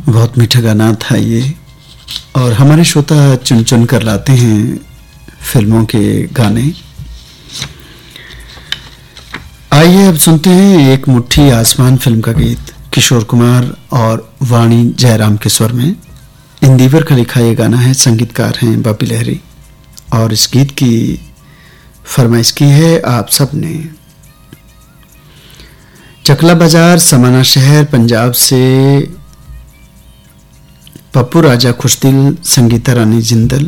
बहुत मीठा गाना था ये। और हमारे श्रोता चुन चुन कर लाते हैं फिल्मों के गाने। आइए अब सुनते हैं एक मुट्ठी आसमान फिल्म का गीत, किशोर कुमार और वाणी जयराम के स्वर में। इंदिवर का लिखा ये गाना है, संगीतकार हैं बापी लहरी, और इस गीत की फरमाइश की है आप सब ने। चकला बाजार, समाना शहर, पंजाब से पप्पू राजा खुशदिल, संगीता रानी जिंदल,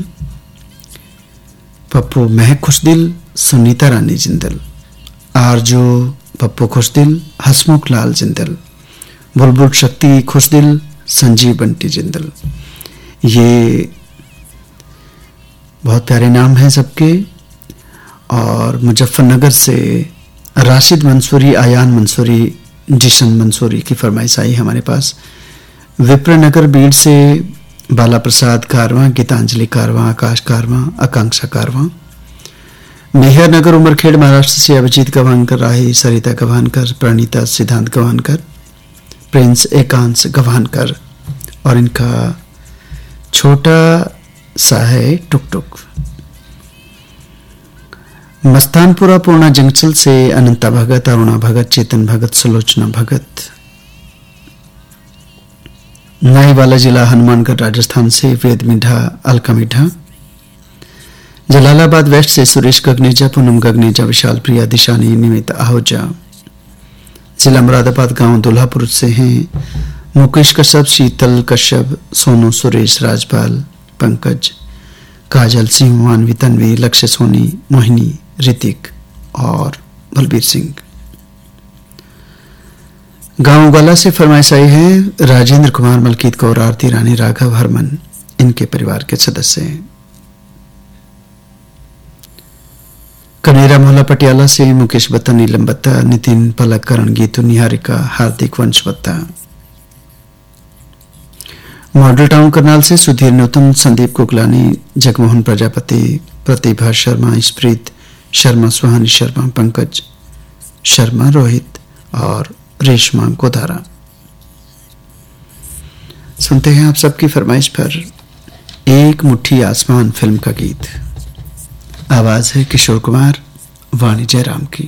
पप्पू महक खुशदिल, सुनीता रानी जिंदल, आरजू पप्पू खुशदिल, हसमुख लाल जिंदल, बुलबुल शक्ति खुशदिल, संजीव बंटी जिंदल। ये बहुत प्यारे नाम हैं सबके। और मुजफ्फरनगर से राशिद मंसूरी, आयान मंसूरी, जिशन मंसूरी की फरमाइश आई हमारे पास। विप्रनगर बीड़ से बाला प्रसाद कारवां, गीतांजलि कारवां, आकाश कारवां, आकांक्षा कारवां। मेहर नगर उमरखेड़ महाराष्ट्र से अभिजीत गवानकर, राही सरिता गवानकर, प्रणीता सिद्धांत गवानकर, प्रिंस एकांश गवानकर, और इनका छोटा सा है टुक टुक। मस्तानपुरा पूर्णा जंगचल से अनंता भगत, अरुणा भगत, चेतन भगत, सुलोचना भगत। नाईवाला जिला हनुमानगढ़ राजस्थान से वेद मिढ़ा, अलका मिढ़ा। जलालाबाद वेस्ट से सुरेश गगनेजा, पूनम गगनेजा, विशाल प्रिया, दिशानी, निमित आहूजा। जिला मुरादाबाद गांव दुल्हापुर से हैं मुकेश कश्यप, शीतल कश्यप, सोनू, सुरेश, राजपाल, पंकज, काजल सिंह, मानवी, तन्वी, लक्ष्य, सोनी, मोहिनी, ऋतिक और बलबीर सिंह। गांव गला से फरमाइश आई है राजेंद्र कुमार, मलकीत कौर, आरती रानी, राघव, हरमन, इनके परिवार के सदस्य हैं। कनेरा मोहल्ला पटियाला से मुकेश बत्ता, नीलम बत्ता, नितिन, पलक, करण, गीतू, निहारिका, हार्दिक, वंश बत्ता। मॉडल टाउन करनाल से सुधीर नूतन, संदीप कुकलानी, जगमोहन प्रजापति, प्रतिभा शर्मा, स्प्रीत शर्मा, सुहानी शर्मा, पंकज शर्मा, रोहित और रेशमा गोदारा। सुनते हैं आप सबकी फरमाइश पर एक मुट्ठी आसमान फिल्म का गीत। आवाज है किशोर कुमार, वाणी जयराम की।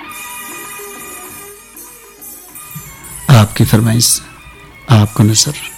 आपकी फरमाइश आपको नजर।